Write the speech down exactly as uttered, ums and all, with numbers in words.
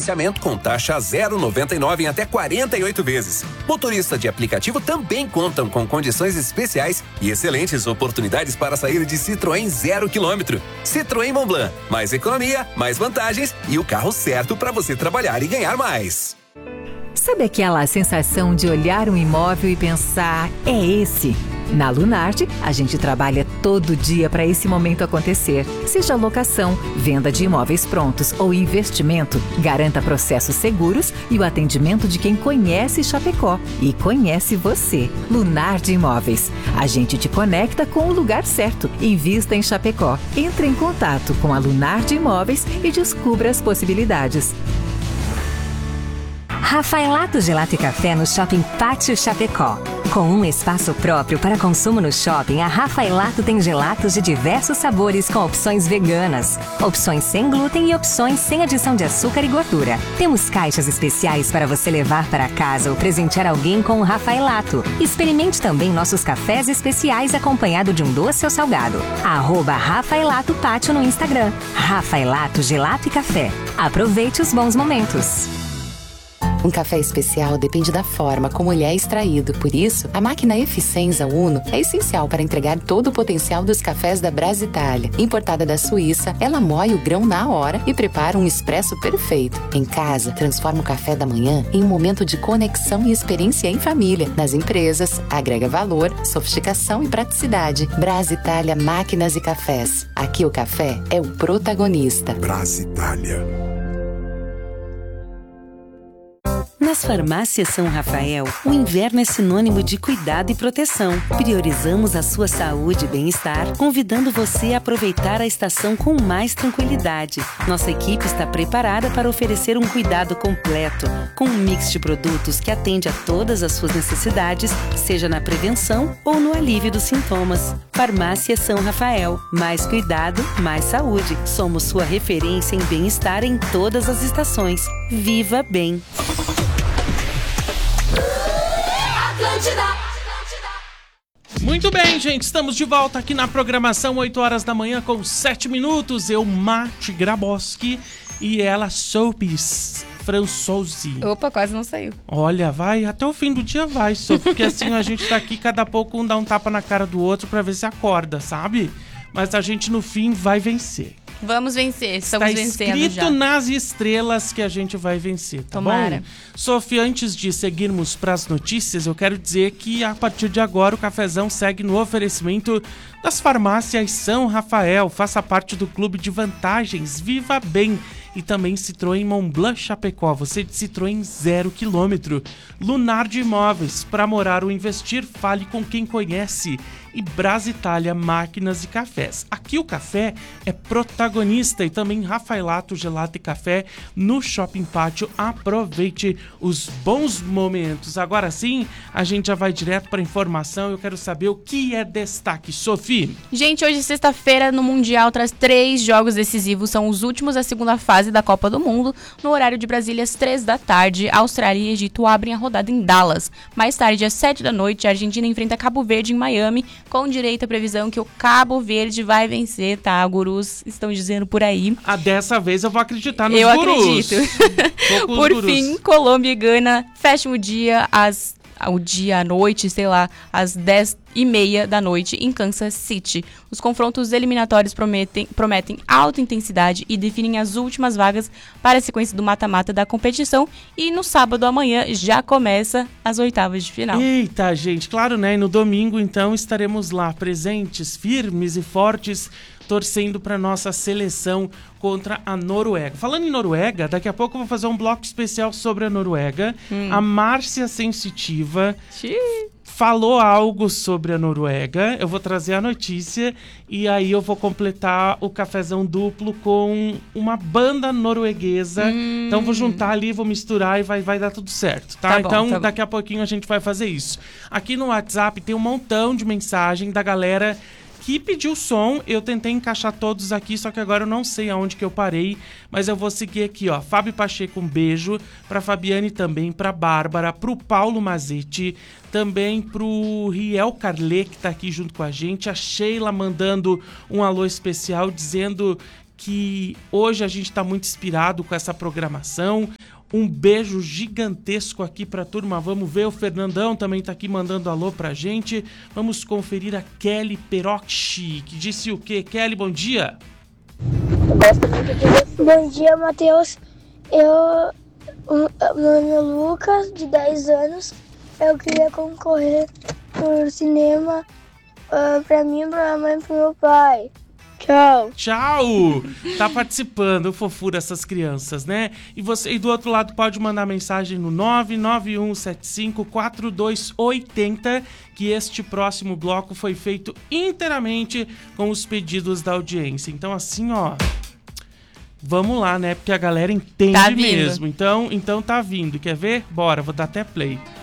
financiamento com taxa zero vírgula noventa e nove em até quarenta e oito vezes. Motorista de aplicativo também contam com condições especiais e excelentes oportunidades para sair de Citroën zero quilômetro. Citroën Montblanc, mais economia, mais vantagens e o carro certo para você trabalhar e ganhar mais. Sabe aquela sensação de olhar um imóvel e pensar, é esse? Na Lunardi, a gente trabalha todo dia para esse momento acontecer. Seja locação, venda de imóveis prontos ou investimento, garanta processos seguros e o atendimento de quem conhece Chapecó e conhece você. Lunardi Imóveis. A gente te conecta com o lugar certo. Invista em Chapecó. Entre em contato com a Lunardi Imóveis e descubra as possibilidades. Rafaelato Gelato e Café no Shopping Pátio Chapecó. Com um espaço próprio para consumo no shopping, a Rafaelato tem gelatos de diversos sabores com opções veganas, opções sem glúten e opções sem adição de açúcar e gordura. Temos caixas especiais para você levar para casa ou presentear alguém com o Rafaelato. Experimente também nossos cafés especiais acompanhado de um doce ou salgado. Arroba Rafaelato Pátio no Instagram. Rafaelato Gelato e Café. Aproveite os bons momentos. Um café especial depende da forma como ele é extraído. Por isso, a máquina Eficienza Uno é essencial para entregar todo o potencial dos cafés da Brasitália. Importada da Suíça, ela moe o grão na hora e prepara um expresso perfeito. Em casa, transforma o café da manhã em um momento de conexão e experiência em família. Nas empresas, agrega valor, sofisticação e praticidade. Brasitália Máquinas e Cafés. Aqui o café é o protagonista. Brasitália. Nas farmácias São Rafael, o inverno é sinônimo de cuidado e proteção. Priorizamos a sua saúde e bem-estar, convidando você a aproveitar a estação com mais tranquilidade. Nossa equipe está preparada para oferecer um cuidado completo, com um mix de produtos que atende a todas as suas necessidades, seja na prevenção ou no alívio dos sintomas. Farmácia São Rafael. Mais cuidado, mais saúde. Somos sua referência em bem-estar em todas as estações. Viva bem! Muito bem, gente, estamos de volta aqui na programação, oito horas da manhã com sete minutos. Eu, Mate Graboski, e ela, Sophie Françosi. Opa, quase não saiu. Olha, vai, até o fim do dia vai, Sophie, porque assim a gente tá aqui, cada pouco um dá um tapa na cara do outro pra ver se acorda, sabe? Mas a gente no fim vai vencer. Vamos vencer, estamos Está vencendo já. Está escrito nas estrelas que a gente vai vencer, tá Tomara. bom? Sophie, antes de seguirmos para as notícias, eu quero dizer que a partir de agora o Cafezão segue no oferecimento das farmácias São Rafael. Faça parte do clube de vantagens, viva bem! E também Citroën Montblanc Chapecó, você de Citroën zero quilômetro. Lunardi Imóveis, para morar ou investir, fale com quem conhece. E Brasitália Máquinas e Cafés. Aqui o café é protagonista e também Rafaelato Gelato e Café no Shopping Pátio. Aproveite os bons momentos. Agora sim, a gente já vai direto para a informação. Eu quero saber o que é destaque. Sophie. Gente, hoje sexta-feira no Mundial traz três jogos decisivos. São os últimos da segunda fase da Copa do Mundo. No horário de Brasília, às três da tarde, Austrália e Egito abrem a rodada em Dallas. Mais tarde, às sete da noite, a Argentina enfrenta Cabo Verde em Miami, com direito à previsão que o Cabo Verde vai vencer, tá? Gurus estão dizendo por aí. Ah, dessa vez eu vou acreditar nos eu gurus. Eu acredito. Por gurus. Fim, Colômbia e Gana fecham o dia às o dia à noite, sei lá, às dez e meia da noite em Kansas City. Os confrontos eliminatórios prometem, prometem alta intensidade e definem as últimas vagas para a sequência do mata-mata da competição. E no sábado amanhã já começa as oitavas de final. Eita, gente, claro, né? E no domingo, então, estaremos lá presentes, firmes e fortes, torcendo para nossa seleção contra a Noruega. Falando em Noruega, daqui a pouco eu vou fazer um bloco especial sobre a Noruega. Hum. A Márcia Sensitiva Xiii. falou algo sobre a Noruega. Eu vou trazer a notícia e aí eu vou completar o cafezão duplo com uma banda norueguesa. Hum. Então vou juntar ali, vou misturar e vai, vai dar tudo certo, tá? tá bom, então tá daqui bom. a pouquinho a gente vai fazer isso. Aqui no WhatsApp tem um montão de mensagem da galera que pediu som. Eu tentei encaixar todos aqui, só que agora eu não sei aonde que eu parei, mas eu vou seguir aqui, ó. Fábio Pacheco, um beijo. Pra Fabiane também, pra Bárbara, pro Paulo Mazetti, também pro Riel Carlet, que tá aqui junto com a gente. A Sheila mandando um alô especial, dizendo que hoje a gente tá muito inspirado com essa programação. Um beijo gigantesco aqui pra turma. Vamos ver, o Fernandão também tá aqui mandando alô pra gente. Vamos conferir a Kelly Peroxi, que disse o quê? Kelly, bom dia. Bom dia, Matheus. Eu, meu nome é Lucas, de dez anos. Eu queria concorrer por cinema uh, pra mim, pra minha mãe e pro meu pai. Tchau. Tchau. Tá participando, fofura essas crianças, né? E você, e do outro lado pode mandar mensagem no nove nove um sete cinco quatro dois oito zero, que este próximo bloco foi feito inteiramente com os pedidos da audiência. Então assim, ó, vamos lá, né? Porque a galera entende tá mesmo. Então, então tá vindo. Quer ver? Bora, vou dar até play.